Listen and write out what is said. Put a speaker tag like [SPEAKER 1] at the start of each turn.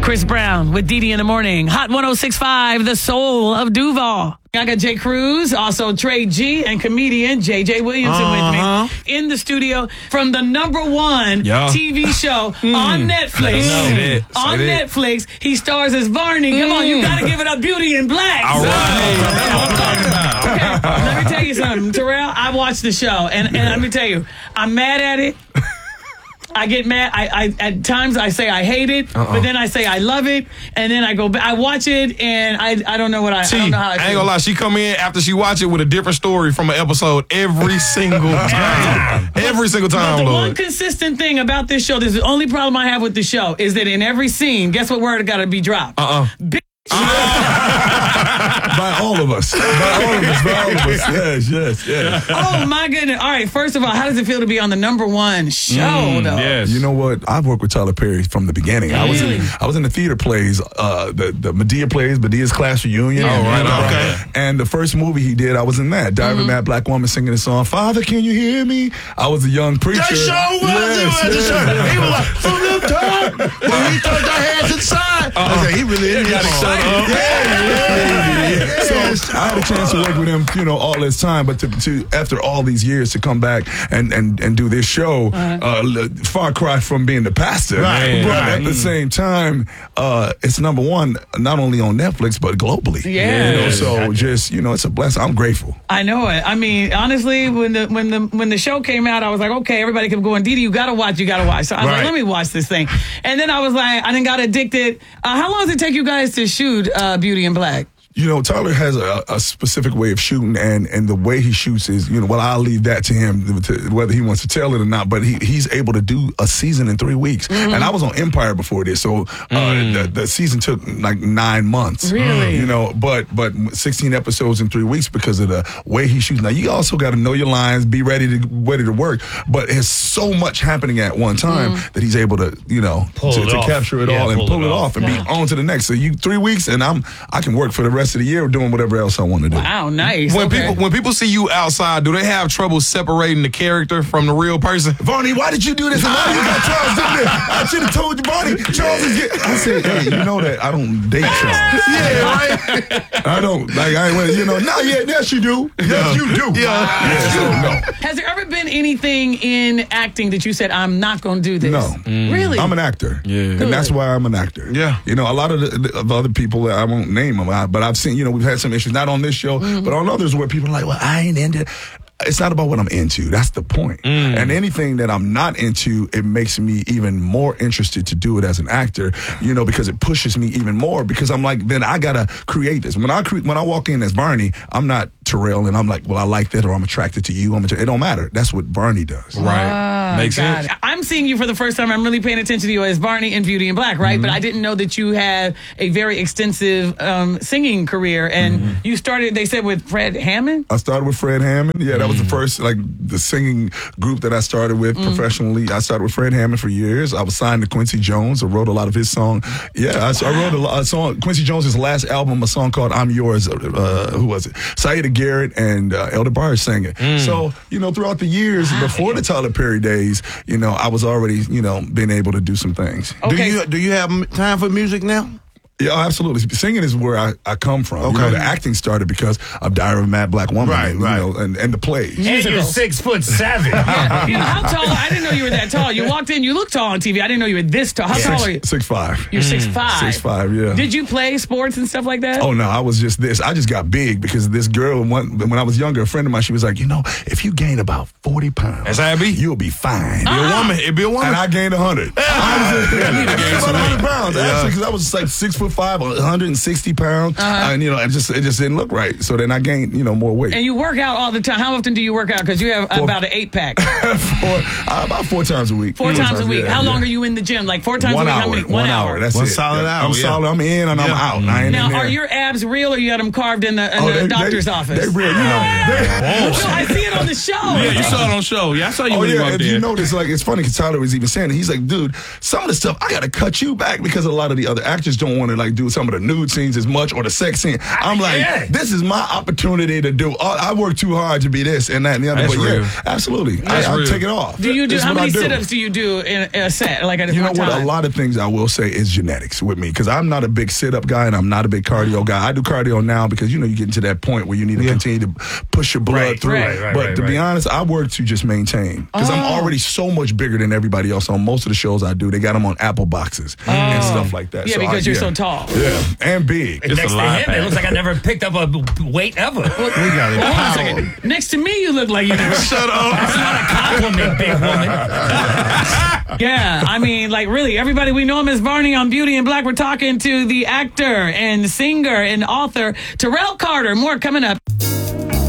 [SPEAKER 1] Chris Brown with Dee Dee in the morning. Hot 106.5, the soul of Duval. I got Jay Cruz, also Trey G, and comedian J.J. Williamson with me in the studio from the #1 TV show on Netflix. Netflix, he stars as Barney. Come on, you got to give it up, Beauty in Black.
[SPEAKER 2] All right.
[SPEAKER 1] Okay, let me tell you something. Terrell, I watched the show, and let me tell you, I'm mad at it. I get mad. I at times I say I hate it, but then I say I love it, and then I go back. I watch it, and I don't know what I don't know how I feel.
[SPEAKER 2] ain't gonna lie. She come in after she watch it with a different story from an episode every single time. Every single time,
[SPEAKER 1] But the
[SPEAKER 2] Lord.
[SPEAKER 1] one consistent thing about this show, this is the only problem I have with the show, is that in every scene, guess what word got to be dropped? Bitch.
[SPEAKER 3] By all of us. Yes.
[SPEAKER 1] Oh, my goodness. All right, first of all, how does it feel to be on the #1 show, though?
[SPEAKER 2] Yes.
[SPEAKER 3] You know what? I've worked with Tyler Perry from the beginning.
[SPEAKER 1] Really?
[SPEAKER 3] I was in the theater plays, the Medea plays, Medea's Class Reunion.
[SPEAKER 1] Yeah.
[SPEAKER 2] Oh, right. Okay.
[SPEAKER 3] And the first movie he did, I was in that. Diamond Mad Black Woman singing the song, Father, can you hear me? I was a young preacher.
[SPEAKER 4] He was like, from the top, when we touched our hands inside. I said, he really is.
[SPEAKER 3] So I had a chance to work with him, all this time, but to after all these years to come back and do this show, far cry from being the pastor.
[SPEAKER 4] Right,
[SPEAKER 3] but
[SPEAKER 4] right.
[SPEAKER 3] at the same time, it's #1 not only on Netflix but globally.
[SPEAKER 1] Yeah.
[SPEAKER 3] So just it's a blessing. I'm grateful.
[SPEAKER 1] I know it. I mean, honestly, when the show came out, I was like, okay, everybody kept going, Dee Dee, you gotta watch. So I was like, let me watch this thing. And then I was like, I then got addicted. How long does it take you guys to shoot Beauty in Black?
[SPEAKER 3] Tyler has a specific way of shooting, and the way he shoots is, I'll leave that to him, whether he wants to tell it or not, but he's able to do a season in 3 weeks. And I was on Empire before this, so the season took like 9 months.
[SPEAKER 1] Really?
[SPEAKER 3] But 16 episodes in 3 weeks because of the way he shoots. Now, you also got to know your lines, be ready to work, but there's so much happening at one time that he's able to, to capture it all and pull it off and be on to the next. So 3 weeks, and I can work for the rest of the year doing whatever else I want to do.
[SPEAKER 1] Wow, nice.
[SPEAKER 2] When people see you outside, do they have trouble separating the character from the real person?
[SPEAKER 3] Barney, why did you do this? And why you got Charles in there? I should have told you, Barney. Charles is getting... I said, hey, you know that I don't date Charles.
[SPEAKER 4] Yeah, right?
[SPEAKER 3] I don't. Yes, you do. Yes, you do. No.
[SPEAKER 1] Has there ever been anything in acting that you said, I'm not going to do this?
[SPEAKER 3] No.
[SPEAKER 1] Really?
[SPEAKER 3] I'm an actor.
[SPEAKER 2] Yeah.
[SPEAKER 3] And that's why I'm an actor.
[SPEAKER 2] Yeah.
[SPEAKER 3] A lot of the other people, I won't name them, but I've seen, we've had some issues, not on this show, but on others where people are like, well, I ain't into it. It's not about what I'm into. That's the point. And anything that I'm not into, it makes me even more interested to do it as an actor, because it pushes me even more, because I'm like, then I got to create this. When I walk in as Barney, I'm not Terrell and I'm like, well, I like that, or I'm attracted to you. It don't matter. That's what Barney does.
[SPEAKER 2] Right. Makes sense.
[SPEAKER 1] I'm seeing you for the first time. I'm really paying attention to you as Barney in Beauty in Black, right? But I didn't know that you had a very extensive singing career. And you started, they said, with Fred Hammond?
[SPEAKER 3] I started with Fred Hammond. Yeah, that was the first, the singing group that I started with professionally. I started with Fred Hammond for years. I was signed to Quincy Jones. I wrote a lot of his songs. Yeah, I wrote a song, Quincy Jones' last album, a song called I'm Yours. Who was it? Saida Garrett and Elder Barge sang it. So, throughout the years, before the Tyler Perry days, I was already, being able to do some things.
[SPEAKER 1] Okay.
[SPEAKER 4] Do you have time for music now?
[SPEAKER 3] Yeah, absolutely. Singing is where I come from.
[SPEAKER 4] Okay.
[SPEAKER 3] The acting started because of Diary of a Mad Black Woman,
[SPEAKER 4] Right.
[SPEAKER 3] and the plays.
[SPEAKER 5] And you're 6'7".
[SPEAKER 1] How tall? I didn't know you were that tall. You walked in, you looked tall on TV. I didn't know you were this tall. How tall are you?
[SPEAKER 3] 6'5".
[SPEAKER 1] You're 6'5".
[SPEAKER 3] 6'5", yeah.
[SPEAKER 1] Did you play sports and stuff like that?
[SPEAKER 3] Oh, no, I was just this. I just got big because this girl, when I was younger, a friend of mine, she was like, if you gain about 40 pounds,
[SPEAKER 2] That's how it be.
[SPEAKER 3] you'll be fine.
[SPEAKER 2] It'd be a woman.
[SPEAKER 3] And I gained 100. I
[SPEAKER 2] need to gain
[SPEAKER 3] about
[SPEAKER 2] some
[SPEAKER 3] 100
[SPEAKER 2] weight.
[SPEAKER 3] pounds, actually, because I was like 6'5", 160 pounds, and it just didn't look right. So then I gained, more weight.
[SPEAKER 1] And you work out all the time. How often do you work out? Because you have about an 8-pack.
[SPEAKER 3] About 4 times a week.
[SPEAKER 1] Four times a week.
[SPEAKER 3] Yeah,
[SPEAKER 1] How long are you in the gym? Like 4 times a
[SPEAKER 3] 1
[SPEAKER 1] week?
[SPEAKER 3] hour.
[SPEAKER 1] How many?
[SPEAKER 3] 1 hour. That's
[SPEAKER 4] One
[SPEAKER 3] it.
[SPEAKER 4] solid hour,
[SPEAKER 3] I'm
[SPEAKER 4] yeah.
[SPEAKER 3] solid. I'm in and I'm out. I ain't in
[SPEAKER 1] Now,
[SPEAKER 3] there.
[SPEAKER 1] are your abs real or you got them carved in the doctor's office?
[SPEAKER 3] They real.
[SPEAKER 1] No, I see it on the show.
[SPEAKER 2] Yeah, you saw it on show. Yeah, I saw you
[SPEAKER 3] Oh
[SPEAKER 2] when you
[SPEAKER 3] yeah,
[SPEAKER 2] walked
[SPEAKER 3] and
[SPEAKER 2] in.
[SPEAKER 3] you notice, it's funny because Tyler was even saying it. He's like, dude, some of the stuff I got to cut you back because a lot of the other actors don't want to like do some of the nude scenes as much or the sex scene. I'm like, this is my opportunity to do. I work too hard to be this and that and the other.
[SPEAKER 2] That's
[SPEAKER 3] but
[SPEAKER 2] real.
[SPEAKER 3] yeah, absolutely,
[SPEAKER 2] That's
[SPEAKER 3] I
[SPEAKER 2] real.
[SPEAKER 3] take it off.
[SPEAKER 1] Do you do
[SPEAKER 3] This is
[SPEAKER 1] how
[SPEAKER 3] what
[SPEAKER 1] many
[SPEAKER 3] I do.
[SPEAKER 1] sit-ups do you do in a set? Like at
[SPEAKER 3] You know
[SPEAKER 1] one
[SPEAKER 3] what?
[SPEAKER 1] time?
[SPEAKER 3] A lot of things I will say is genetics with me because I'm not a big sit-up guy and I'm not a big cardio guy. I do cardio now because you get into that point where you need to continue to push your blood through. But to be honest, I work to just maintain because I'm already so much bigger than everybody else on most of the shows I do. They got them on Apple boxes and stuff like that.
[SPEAKER 1] Yeah,
[SPEAKER 3] So
[SPEAKER 1] because you're so tall.
[SPEAKER 3] Yeah, and big.
[SPEAKER 5] Next to him, it looks like I never picked up a weight ever.
[SPEAKER 4] We got it.
[SPEAKER 1] Hold on a second. Next to me, you look like you never.
[SPEAKER 2] Shut up.
[SPEAKER 5] That's not a compliment, big woman.
[SPEAKER 1] Yeah, I mean, like really, everybody we know him as Barney on Beauty and Black. We're talking to the actor and singer and author Terrell Carter. More coming up.